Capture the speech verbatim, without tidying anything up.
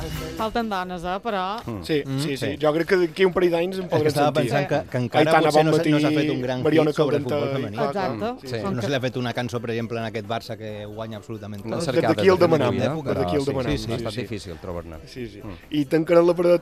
Falten dones, eh, però... Sí, sí, sí. Jo crec que d'aquí un parell d'anys em podrem sentir. Estava pensant que, que encara Aitana potser no s'ha Bonmatí, no fet un gran Mariona hit sobre Caldentà futbol i- femení. clar, Exacte. Sí. Sí. No se li ha fet una cançó, per exemple, en aquest Barça que guanya absolutament Una tot. cercada D'aquí el de demanem, Benidorm, eh? però D'aquí el sí, demanem, sí, sí, ha estat sí. difícil trobar-ne. Sí, sí. I tancarem la paradeta